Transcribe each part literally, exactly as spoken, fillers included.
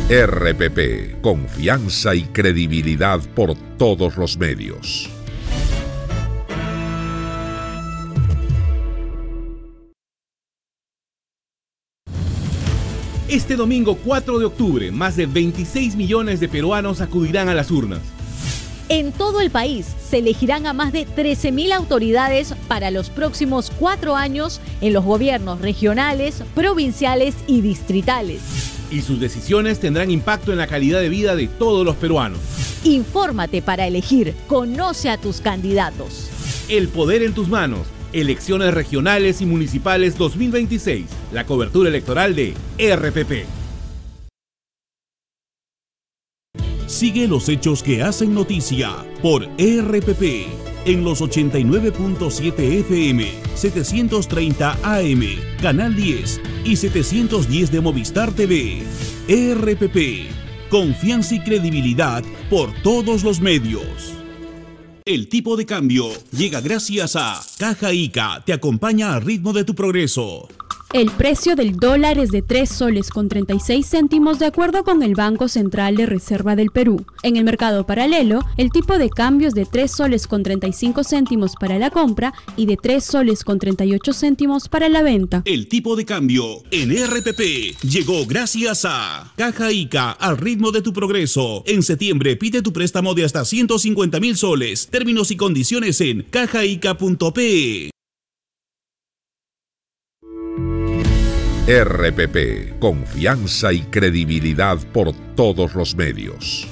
R P P, confianza y credibilidad por todos los medios. Este domingo cuatro de octubre, más de veintiséis millones de peruanos acudirán a las urnas. En todo el país se elegirán a más de trece mil autoridades para los próximos cuatro años en los gobiernos regionales, provinciales y distritales. Y sus decisiones tendrán impacto en la calidad de vida de todos los peruanos. Infórmate para elegir. Conoce a tus candidatos. El poder en tus manos. Elecciones regionales y municipales dos mil veintiséis. La cobertura electoral de R P P. Sigue los hechos que hacen noticia por R P P en los ochenta y nueve punto siete F M, setecientos treinta A M, Canal diez y setecientos diez de Movistar T V. R P P, confianza y credibilidad por todos los medios. El tipo de cambio llega gracias a Caja Ica, te acompaña al ritmo de tu progreso. El precio del dólar es de tres soles con treinta y seis céntimos de acuerdo con el Banco Central de Reserva del Perú. En el mercado paralelo, el tipo de cambio es de tres soles con treinta y cinco céntimos para la compra y de tres soles con treinta y ocho céntimos para la venta. El tipo de cambio en R P P llegó gracias a Caja Ica, al ritmo de tu progreso. En septiembre pide tu préstamo de hasta ciento cincuenta mil soles. Términos y condiciones en cajaica punto pe. R P P, confianza y credibilidad por todos los medios.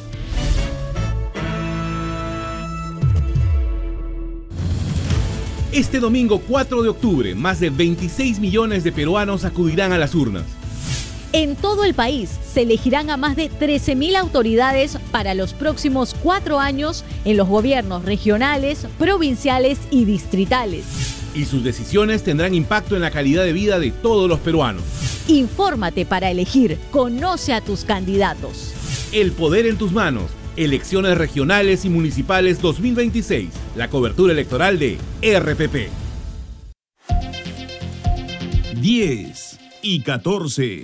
Este domingo cuatro de octubre, más de veintiséis millones de peruanos acudirán a las urnas. En todo el país se elegirán a más de trece mil autoridades para los próximos cuatro años en los gobiernos regionales, provinciales y distritales. Y sus decisiones tendrán impacto en la calidad de vida de todos los peruanos. Infórmate para elegir. Conoce a tus candidatos. El poder en tus manos. Elecciones regionales y municipales dos mil veintiséis. La cobertura electoral de R P P. diez y catorce.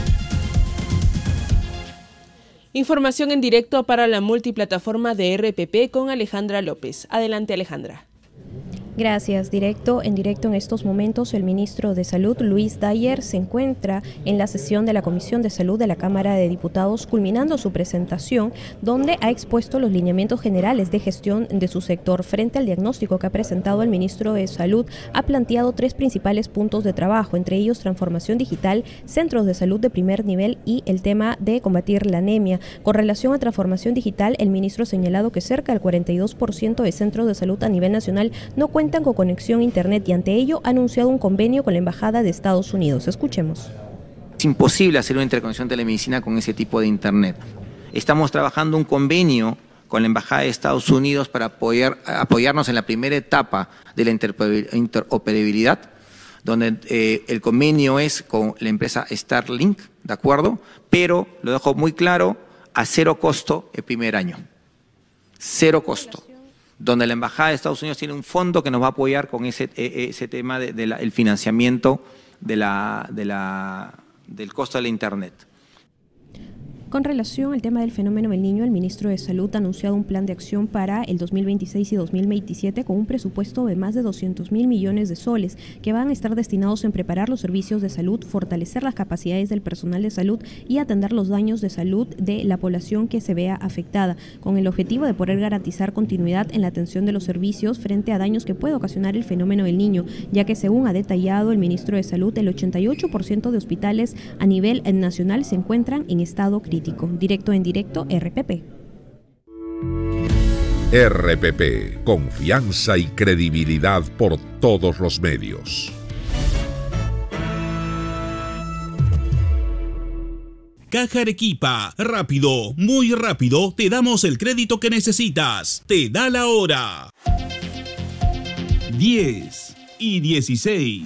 Información en directo para la multiplataforma de R P P con Alejandra López. Adelante, Alejandra. Gracias. Directo, en directo en estos momentos, el ministro de Salud, Luis Dyer, se encuentra en la sesión de la Comisión de Salud de la Cámara de Diputados, culminando su presentación, donde ha expuesto los lineamientos generales de gestión de su sector. Frente al diagnóstico que ha presentado el ministro de Salud, ha planteado tres principales puntos de trabajo, entre ellos transformación digital, centros de salud de primer nivel y el tema de combatir la anemia. Con relación a transformación digital, el ministro ha señalado que cerca del cuarenta y dos por ciento de centros de salud a nivel nacional no cuentan con conexión a internet y ante ello ha anunciado un convenio con la Embajada de Estados Unidos. Escuchemos. Es imposible hacer una interconexión de telemedicina con ese tipo de internet. Estamos trabajando un convenio con la Embajada de Estados Unidos para apoyar, apoyarnos en la primera etapa de la interoperabilidad, donde eh, el convenio es con la empresa Starlink, ¿de acuerdo? Pero, lo dejo muy claro, a cero costo el primer año. Cero costo. Donde la Embajada de Estados Unidos tiene un fondo que nos va a apoyar con ese, ese tema del de de financiamiento de la, de la, del costo de la Internet. Con relación al tema del fenómeno del Niño, el ministro de Salud ha anunciado un plan de acción para el dos mil veintiséis y dos mil veintisiete con un presupuesto de más de doscientos mil millones de soles que van a estar destinados en preparar los servicios de salud, fortalecer las capacidades del personal de salud y atender los daños de salud de la población que se vea afectada, con el objetivo de poder garantizar continuidad en la atención de los servicios frente a daños que puede ocasionar el fenómeno del Niño, ya que según ha detallado el ministro de Salud, el ochenta y ocho por ciento de hospitales a nivel nacional se encuentran en estado crítico. Directo en directo, R P P. R P P, confianza y credibilidad por todos los medios. Caja Arequipa, rápido, muy rápido, te damos el crédito que necesitas. Te da la hora. diez y dieciséis.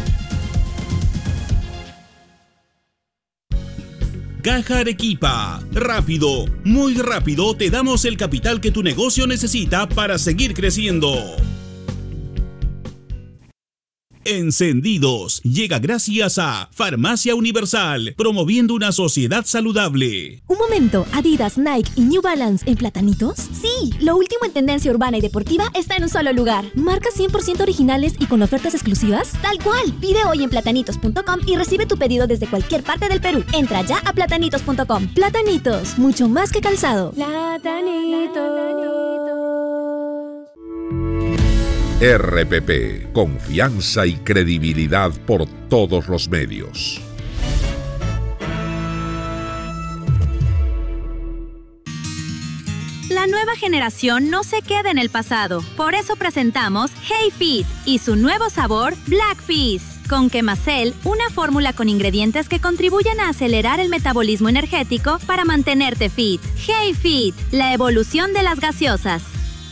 Caja Arequipa, rápido, muy rápido, te damos el capital que tu negocio necesita para seguir creciendo. Encendidos llega gracias a Farmacia Universal, promoviendo una sociedad saludable. Un momento, ¿Adidas, Nike y New Balance en platanitos? Sí, lo último en tendencia urbana y deportiva está en un solo lugar. ¿Marcas cien por ciento originales y con ofertas exclusivas? Tal cual, pide hoy en platanitos punto com y recibe tu pedido desde cualquier parte del Perú. Entra ya a platanitos punto com. Platanitos, mucho más que calzado. Platanitos. R P P, confianza y credibilidad por todos los medios. La nueva generación no se queda en el pasado. Por eso presentamos Hey Fit y su nuevo sabor Black Fizz. Con Quemacel, una fórmula con ingredientes que contribuyen a acelerar el metabolismo energético para mantenerte fit. Hey Fit, la evolución de las gaseosas.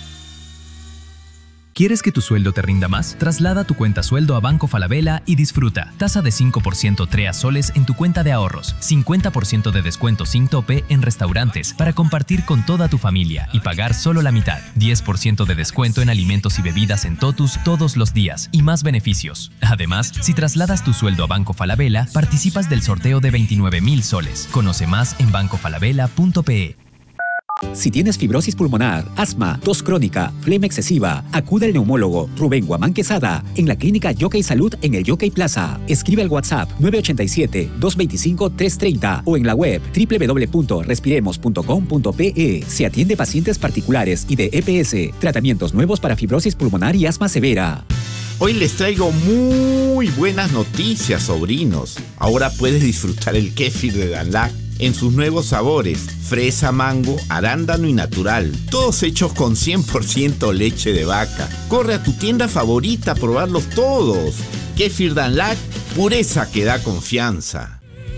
¿Quieres que tu sueldo te rinda más? Traslada tu cuenta sueldo a Banco Falabella y disfruta. Tasa de cinco por ciento T R E A soles en tu cuenta de ahorros. cincuenta por ciento de descuento sin tope en restaurantes para compartir con toda tu familia y pagar solo la mitad. diez por ciento de descuento en alimentos y bebidas en Totus todos los días y más beneficios. Además, si trasladas tu sueldo a Banco Falabella, participas del sorteo de veintinueve mil soles. Conoce más en banco falabella punto pe. Si tienes fibrosis pulmonar, asma, tos crónica, flema excesiva, acude al neumólogo Rubén Guamán Quesada en la clínica Yockey Salud en el Yockey Plaza. Escribe al WhatsApp nueve ocho siete, dos dos cinco, tres tres cero o en la web doble u doble u doble u punto respiremos punto com punto pe. Se atiende pacientes particulares y de E P S. Tratamientos nuevos para fibrosis pulmonar y asma severa. Hoy les traigo muy buenas noticias, sobrinos. Ahora puedes disfrutar el kéfir de Danlac en sus nuevos sabores, fresa, mango, arándano y natural, todos hechos con cien por ciento leche de vaca. Corre a tu tienda favorita a probarlos todos. Kéfir Danlac, pureza que da confianza.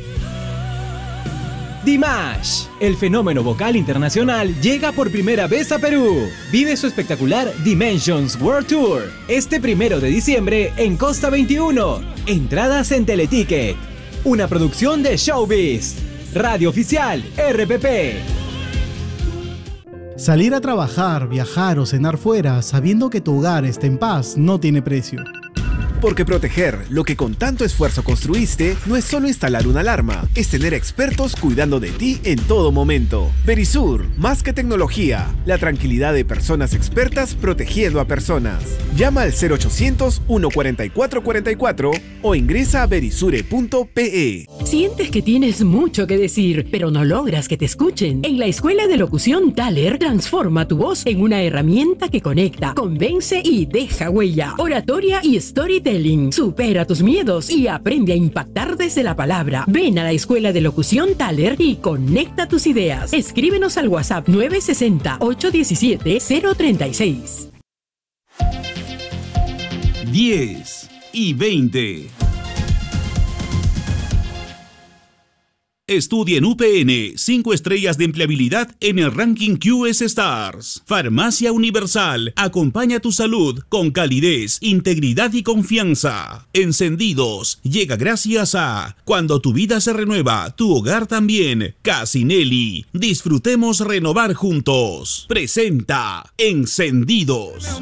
Dimash, el fenómeno vocal internacional, llega por primera vez a Perú. Vive su espectacular Dimensions World Tour este primero de diciembre en Costa veintiuno. Entradas en Teleticket. Una producción de Showbiz. Radio Oficial R P P. Salir a trabajar, viajar o cenar fuera sabiendo que tu hogar está en paz no tiene precio. Porque proteger lo que con tanto esfuerzo construiste no es solo instalar una alarma, es tener expertos cuidando de ti en todo momento. Verisur, más que tecnología, la tranquilidad de personas expertas protegiendo a personas. Llama al cero ochocientos, uno cuarenta y cuatro cuarenta y cuatro o ingresa a verisure punto pe. ¿Sientes que tienes mucho que decir, pero no logras que te escuchen? En la Escuela de Locución Thaler, transforma tu voz en una herramienta que conecta, convence y deja huella. Oratoria y storytelling. Supera tus miedos y aprende a impactar desde la palabra. Ven a la Escuela de Locución Thaler y conecta tus ideas. Escríbenos al WhatsApp nueve seis cero, ocho uno siete, cero tres seis. diez y veinte. Estudia en U P N, cinco estrellas de empleabilidad en el ranking Q S Stars. Farmacia Universal, acompaña tu salud con calidez, integridad y confianza. Encendidos, llega gracias a Cuando tu vida se renueva, tu hogar también. Casinelli, disfrutemos renovar juntos. Presenta Encendidos.